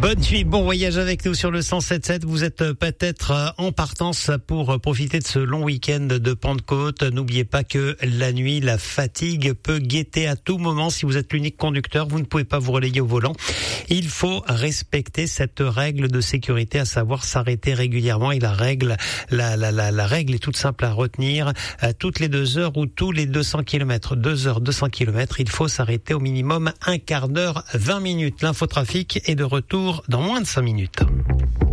Bonne nuit, bon voyage avec nous sur le 107.7. Vous êtes peut-être en partance pour profiter de ce long week-end de Pentecôte. N'oubliez pas que la nuit, la fatigue peut guetter à tout moment. Si vous êtes l'unique conducteur, vous ne pouvez pas vous relayer au volant. Il faut respecter cette règle de sécurité, à savoir s'arrêter régulièrement. Et la règle est toute simple à retenir. Toutes les 2 heures ou tous les 200 km, 2 heures, 200 km, il faut s'arrêter au minimum un quart d'heure, 20 minutes. L'infotrafic est de retour dans moins de 5 minutes.